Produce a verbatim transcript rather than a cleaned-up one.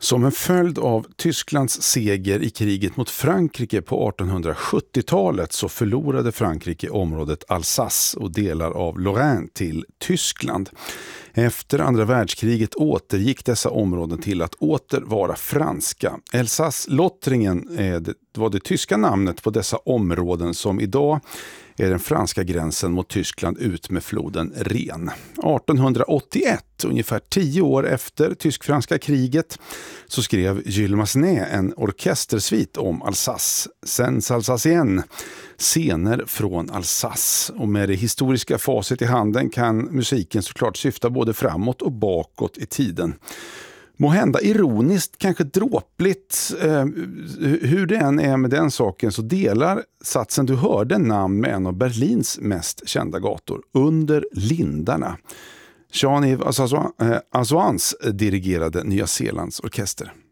Som en följd av Tysklands seger i kriget mot Frankrike på artonhundrasjuttiotalet så förlorade Frankrike området Alsace och delar av Lorraine till Tyskland. Efter andra världskriget återgick dessa områden till att åter vara franska. Elsass-Lothringen är det, var det tyska namnet på dessa områden som idag är den franska gränsen mot Tyskland ut med floden Ren. artonhundraåttioett, ungefär tio år efter tysk-franska kriget, så skrev Jules Massenet en orkestersvit om Alsace, Scènes Alsaciennes, scener från Alsace. Och med det historiska facit i handen kan musiken såklart syfta både framåt och bakåt i tiden. Måhända ironiskt, kanske dråpligt, eh, hur det än är med den saken så delar satsen du hörde namn med en av Berlins mest kända gator, Under lindarna. Jean-Yves Assoans dirigerade Nya Zeelands orkester.